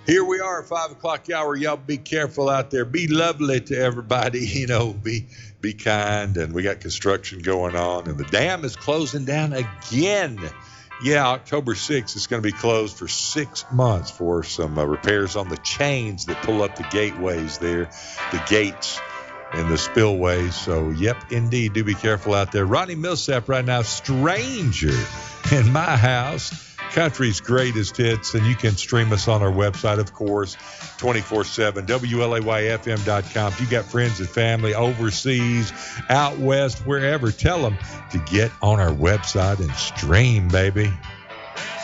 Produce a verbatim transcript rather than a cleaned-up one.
Here we are, five o'clock hour. Y'all be careful out there. Be lovely to everybody. You know, be be kind. And we got construction going on, and the dam is closing down again. Yeah, October sixth is going to be closed for six months for some uh, repairs on the chains that pull up the gateways there, the gates and the spillways. So, yep, indeed, do be careful out there. Ronnie Millsap right now, Stranger in My House. Country's greatest hits, and you can stream us on our website, of course, twenty-four seven, W L A Y F M dot com. If you got friends and family overseas, out west, wherever, tell them to get on our website and stream, baby.